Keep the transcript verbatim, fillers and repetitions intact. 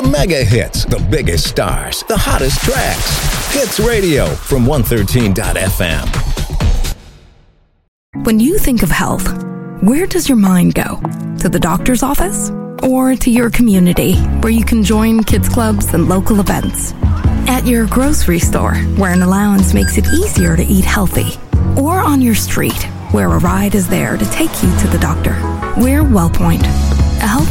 The mega hits, the biggest stars, the hottest tracks. Hits Radio from one thirteen dot f m. When you think of health, where does your mind go? To the doctor's office? Or to your community, where you can join kids clubs and local events? At your grocery store, where an allowance makes it easier to eat healthy? Or on your street, where a ride is there to take you to the doctor? We're WellPoint, a health